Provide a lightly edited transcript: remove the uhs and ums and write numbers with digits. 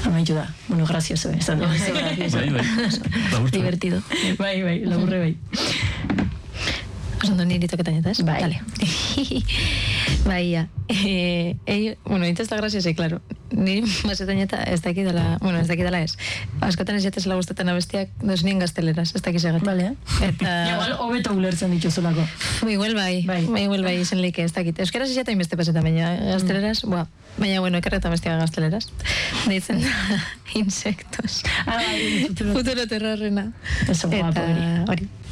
Amaitu da, bueno, gracioso, esan da. Bai. Divertido. Bai, laburre bai. Oso niri toketan ez? Bai. Dale. Bai, ja. Bueno, intez da graziosa, claro. Niri basetan eta ez dakidala ez. Askotan ez jatezela gustatzen abestiak dos nien gazteleraz, ez dakizegat. Vale. Eta... Igual, hobeto ulertzen dituzulako. Igual bai, izen leike, ez dakit. Euskaraz ez jatain beste pasetan, baina gazteleraz, baina, bueno, ekarretan bestia gazteleraz. Deitzen da, insectos. Bai, Futuro terrorrena. Eso, guapo, eta hori.